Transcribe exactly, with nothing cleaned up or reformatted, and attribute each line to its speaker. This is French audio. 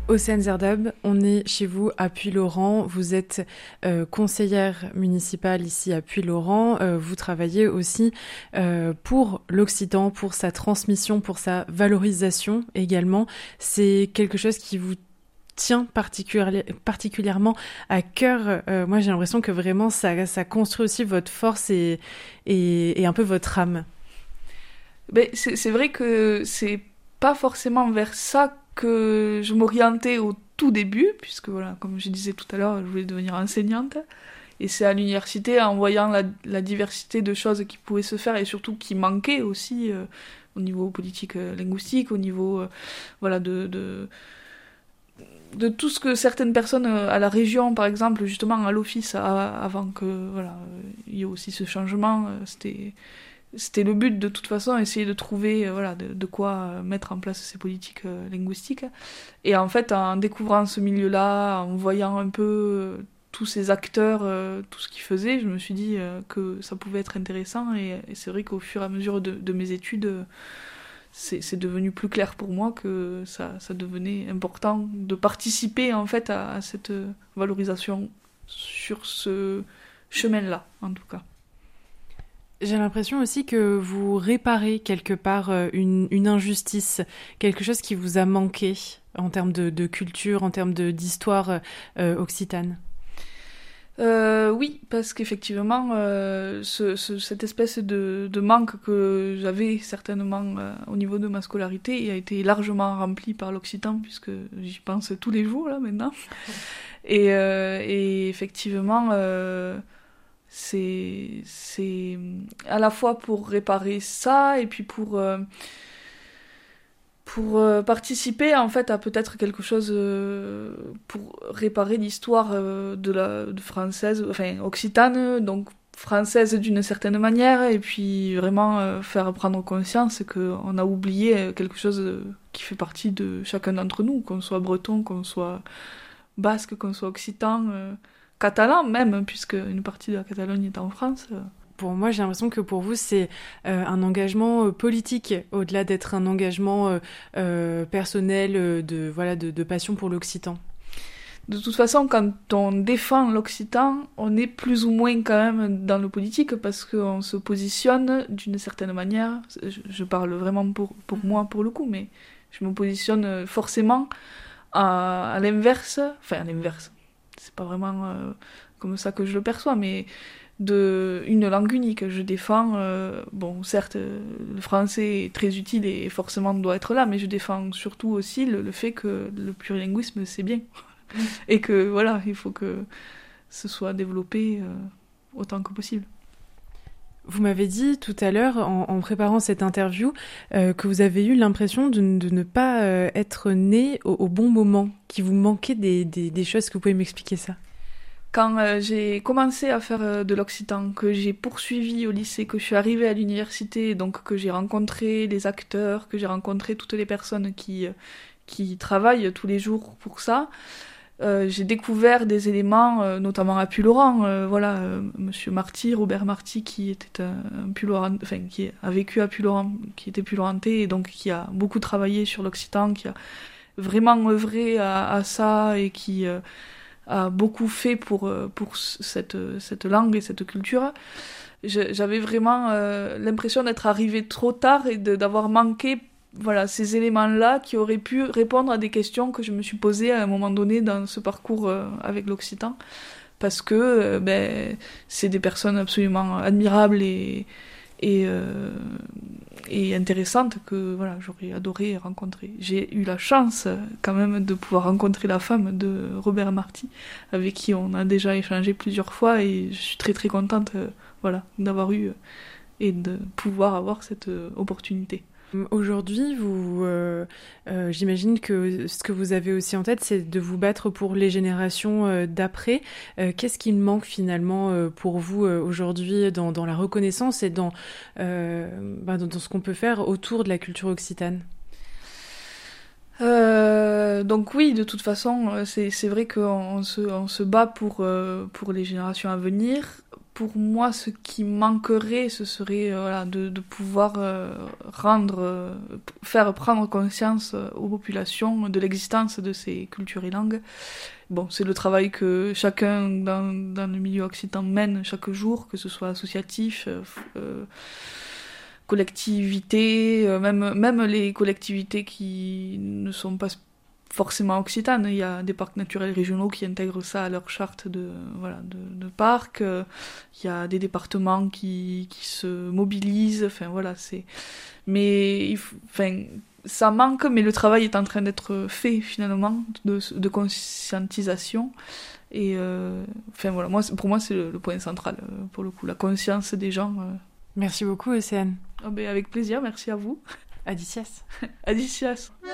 Speaker 1: Océane Zerdab, on est chez vous à Puylaurens. Vous êtes euh, conseillère municipale ici à Puylaurens. Euh, vous travaillez aussi euh, pour l'Occitan, pour sa transmission, pour sa valorisation également. C'est quelque chose qui vous tient particulier, particulièrement à cœur. Euh, moi, j'ai l'impression que vraiment, ça, ça construit aussi votre force et, et, et un peu votre âme.
Speaker 2: Ben, c'est, c'est vrai que c'est pas forcément vers ça que je m'orientais au tout début, puisque voilà, comme je disais tout à l'heure, je voulais devenir enseignante. Et c'est à l'université, en voyant la, la diversité de choses qui pouvaient se faire et surtout qui manquaient aussi euh, au niveau politique euh, linguistique, au niveau euh, voilà, de, de, de tout ce que certaines personnes euh, à la région, par exemple, justement à l'office, à, avant que voilà, il y ait aussi ce changement, euh, c'était... C'était le but de toute façon, essayer de trouver euh, voilà, de, de quoi euh, mettre en place ces politiques euh, linguistiques. Et en fait, en découvrant ce milieu-là, en voyant un peu euh, tous ces acteurs, euh, tout ce qu'ils faisaient, je me suis dit euh, que ça pouvait être intéressant. Et, et c'est vrai qu'au fur et à mesure de, de mes études, euh, c'est, c'est devenu plus clair pour moi que ça, ça devenait important de participer en fait à, à cette valorisation sur ce chemin-là, en tout cas.
Speaker 1: J'ai l'impression aussi que vous réparez quelque part une, une injustice, quelque chose qui vous a manqué en termes de, de culture, en termes de, d'histoire euh, occitane.
Speaker 2: Euh, oui, parce qu'effectivement, euh, ce, ce, cette espèce de, de manque que j'avais certainement euh, au niveau de ma scolarité a été largement rempli par l'occitan, puisque j'y pense tous les jours là maintenant. Et, euh, et effectivement... Euh, C'est, c'est à la fois pour réparer ça et puis pour, euh, pour euh, participer en fait à peut-être quelque chose euh, pour réparer l'histoire euh, de la de française, enfin occitane, donc française d'une certaine manière, et puis vraiment euh, faire prendre conscience qu'on a oublié quelque chose qui fait partie de chacun d'entre nous, qu'on soit breton, qu'on soit basque, qu'on soit occitan. Euh, catalan même, puisque une partie de la Catalogne est en France.
Speaker 1: Pour moi, j'ai l'impression que pour vous, c'est euh, un engagement euh, politique, au-delà d'être un engagement euh, euh, personnel, euh, de, voilà, de, de passion pour l'occitan.
Speaker 2: De toute façon, quand on défend l'occitan, on est plus ou moins quand même dans le politique, parce qu'on se positionne d'une certaine manière, je, je parle vraiment pour, pour moi pour le coup, mais je me positionne forcément à, à l'inverse, enfin à l'inverse, c'est pas vraiment euh, comme ça que je le perçois, mais de une langue unique. Je défends, euh, bon, certes, le français est très utile et forcément doit être là, mais je défends surtout aussi le, le fait que le plurilinguisme, c'est bien. Et que, voilà, il faut que ce soit développé euh, autant que possible.
Speaker 1: Vous m'avez dit tout à l'heure, en, en préparant cette interview, euh, que vous avez eu l'impression de, de ne pas euh, être né au, au bon moment, qu'il vous manquait des, des, des choses. Est-ce que vous pouvez m'expliquer ça ?
Speaker 2: Quand euh, j'ai commencé à faire euh, de l'occitan, que j'ai poursuivi au lycée, que je suis arrivée à l'université, donc que j'ai rencontré les acteurs, que j'ai rencontré toutes les personnes qui, euh, qui travaillent tous les jours pour ça, Euh, j'ai découvert des éléments, euh, notamment à Puylaurens, euh, voilà, euh, Monsieur Marty, Robert Marty, qui était un, un Puylaurens, enfin qui a vécu à Puylaurens, qui était Puylaurensais et donc qui a beaucoup travaillé sur l'occitan, qui a vraiment œuvré à, à ça et qui euh, a beaucoup fait pour euh, pour cette cette langue et cette culture. Je, j'avais vraiment euh, l'impression d'être arrivée trop tard et de, d'avoir manqué voilà, ces éléments-là qui auraient pu répondre à des questions que je me suis posées à un moment donné dans ce parcours euh, avec l'occitan. Parce que euh, ben, c'est des personnes absolument admirables et, et, euh, et intéressantes que voilà, j'aurais adoré rencontrer. J'ai eu la chance quand même de pouvoir rencontrer la femme de Robert Marty, avec qui on a déjà échangé plusieurs fois, et je suis très très contente euh, voilà, d'avoir eu euh, et de pouvoir avoir cette euh, opportunité.
Speaker 1: Aujourd'hui, vous, euh, euh, j'imagine que ce que vous avez aussi en tête, c'est de vous battre pour les générations euh, d'après. Euh, qu'est-ce qui manque finalement euh, pour vous euh, aujourd'hui dans, dans la reconnaissance et dans, euh, bah, dans, dans ce qu'on peut faire autour de la culture occitane ?
Speaker 2: Euh, donc oui, de toute façon, c'est, c'est vrai qu'on se, on se bat pour, euh, pour les générations à venir. pour moi, ce qui manquerait, ce serait euh, voilà, de, de pouvoir euh, rendre, euh, faire prendre conscience euh, aux populations de l'existence de ces cultures et langues. Bon, c'est le travail que chacun dans, dans le milieu occitan mène chaque jour, que ce soit associatif, euh, euh, collectivité, euh, même, même les collectivités qui ne sont pas forcément occitane, il y a des parcs naturels régionaux qui intègrent ça à leur charte de, voilà, de, de parc, euh, il y a des départements qui, qui se mobilisent, enfin voilà, c'est... Mais, il faut, enfin, ça manque, mais le travail est en train d'être fait finalement, de, de conscientisation, et euh, enfin voilà, moi, pour moi c'est le, le point central, euh, pour le coup, la conscience des gens. Euh.
Speaker 1: Merci beaucoup, Océane.
Speaker 2: Oh ben, avec plaisir, merci à vous.
Speaker 1: Adicias.
Speaker 2: Adicias.